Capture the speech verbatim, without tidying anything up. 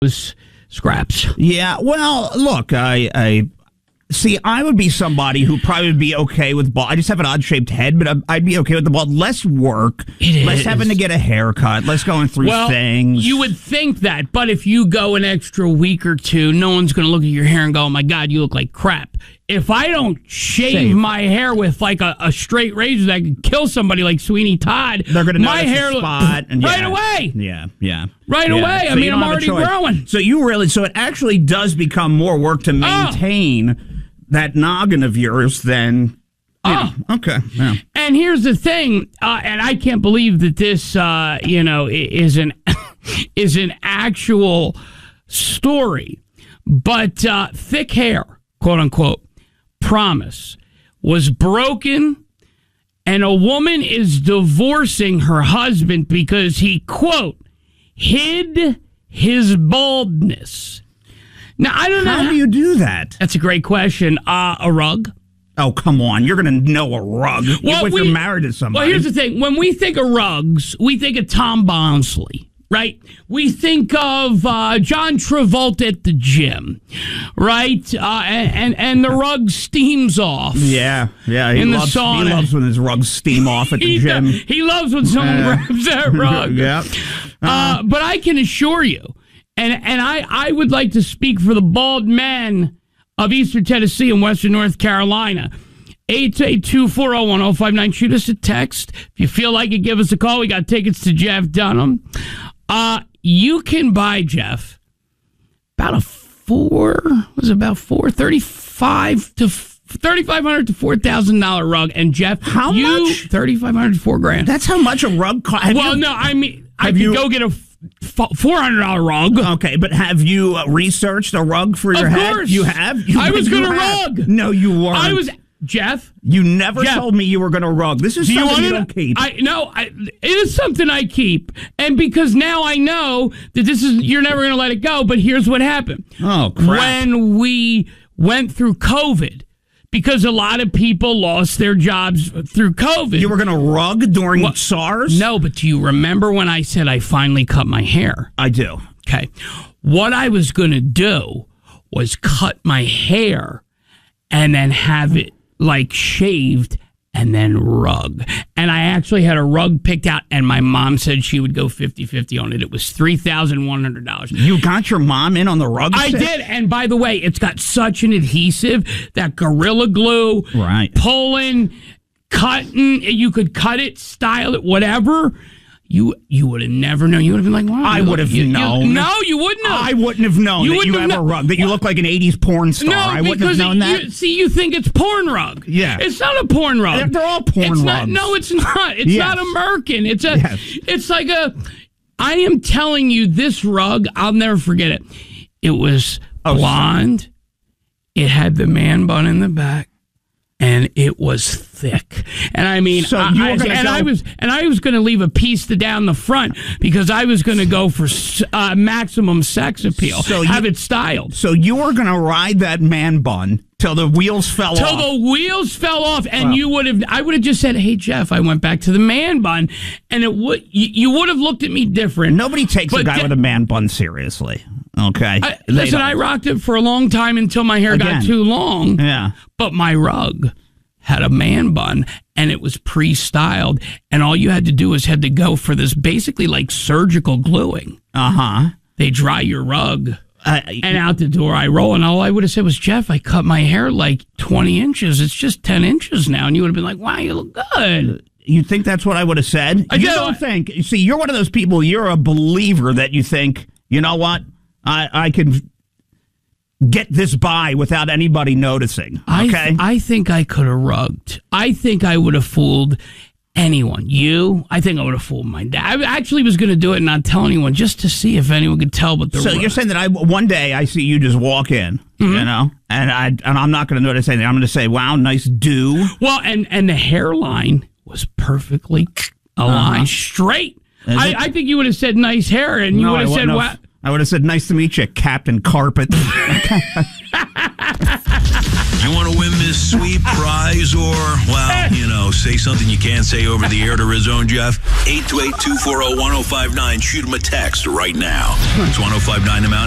was scraps. Yeah, well, look, I, I see. I would be somebody who probably would be okay with bald. I just have an odd-shaped head, but I'd, I'd be okay with the bald. Less work, It less is. having to get a haircut, less going through Well, things. you would think that, but if you go an extra week or two, no one's going to look at your hair and go, "Oh my God, you look like crap." If I don't shave, Shave. my hair with like a, a straight razor that could kill somebody like Sweeney Todd, They're going to my notice hair the look- spot and right yeah. away. Yeah, yeah, Right yeah. away. I So mean, you I'm don't have a already choice. growing. So you really, so it actually does become more work to maintain that noggin of yours than. Oh. Yeah, okay. Yeah. And here's the thing, uh, and I can't believe that this, uh, you know, i- is an is an actual story, but uh, thick hair, quote unquote, promise was broken, and a woman is divorcing her husband because he, quote, hid his baldness. Now, I don't know. How do you do that? That's a great question. Uh, a rug? Oh, come on. You're going to know a rug Well, if we- you're married to somebody. Well, here's the thing. When we think of rugs, we think of Tom Bonsley, right? We think of uh, John Travolta at the gym, right? Uh, and, and and the rug steams off. Yeah, yeah. He In the loves, sauna. He loves when his rugs steam off at the He, gym. do- he loves when someone Uh, grabs that rug. yeah. Uh, but I can assure you, and and I, I would like to speak for the bald men of Eastern Tennessee and Western North Carolina. eight eight two, four oh one, oh five nine. Shoot us a text. If you feel like it, give us a call. We got tickets to Jeff Dunham. Uh, you can buy, Jeff, about a four, was it about four, thirty-five to thirty-five hundred to four thousand dollar rug. And Jeff, How you, much? thirty-five hundred to four grand. That's how much a rug costs. Well, no, I mean, I have could you- go get a four hundred dollar rug. Okay, but have you uh, researched a rug for your Of head? course. You have? You, I was you gonna have. rug. No, you weren't. I was, Jeff. You never Jeff. told me you were going to rug. This is Do you something want you to? don't keep. I no. I, it is something I keep, and because now I know that this is you're never going to let it go. But here's what happened. Oh, crap. When we went through COVID, because a lot of people lost their jobs through COVID. You were going to rug during Well, SARS? No, but do you remember when I said I finally cut my hair? I do. Okay. What I was going to do was cut my hair and then have it like shaved and then rug. And I actually had a rug picked out, and my mom said she would go fifty-fifty on it. It was three thousand one hundred dollars. You got your mom in on the rug I set? did. And by the way, it's got such an adhesive that Gorilla Glue, Right. pulling, cutting, you could cut it, style it, whatever. You you would have never known. You would have been like, wow. I you would look- have you- you- known. no, you wouldn't have. I wouldn't have known You that wouldn't you have have a kno- rug, that you look like an eighties porn star. No, I wouldn't have because known you, that. see, you think it's porn rug. Yeah. It's not a porn rug. They're- they're all porn it's not, rugs. no, it's not. It's Yes. not American. It's a. Yes. It's like a. I am telling you, this rug, I'll never forget it. It was Oh, blonde. It had the man bun in the back, and it was thick. And I mean, So I, you were I- gonna and go- I was and I was going to leave a piece to down the front because I was going to go for s- uh, maximum sex appeal. So have you- it styled. So you were going to ride that man bun till the wheels fell Till off. the wheels fell off, and Wow. you would have. I would have just said, "Hey Jeff, I went back to the man bun," and it would. You, you would have looked at me different. Nobody takes a But guy ge- with a man bun seriously. Okay. I, They listen, don't. I rocked it for a long time until my hair Again. got too long. Yeah. But my rug had a man bun, and it was pre-styled, and all you had to do was had to go for this basically like surgical gluing. Uh huh. They dry your rug. Uh, And out the door I roll, and all I would have said was, Jeff, I cut my hair like twenty inches. It's just ten inches now. And you would have been like, wow, you look good. You think that's what I would have said? I you do. don't think. You see, you're one of those people, you're a believer that you think, you know what? I, I can get this by without anybody noticing. I, Okay? th- I think I could have rugged. I think I would have fooled anyone. You? I think I would have fooled my dad. I actually was going to do it and not tell anyone just to see if anyone could tell. But the so rug. you're saying that I one day I see you just walk in, Mm-hmm. you know, and I and I'm not going to notice anything. I'm going to say, "Wow, nice do." Well, and, and the hairline was perfectly aligned, Uh-huh. straight. Is I, it? I think you would have said nice hair, and you No, would I have said, wouldn't "What?" have. I would have said, "Nice to meet you, Captain Carpet." You want to win this sweet prize or, well, you know, say something you can't say over the air to his own Jeff? eight two eight, two four zero, one zero five nine. Shoot him a text right now. It's one zero five nine The Mountain.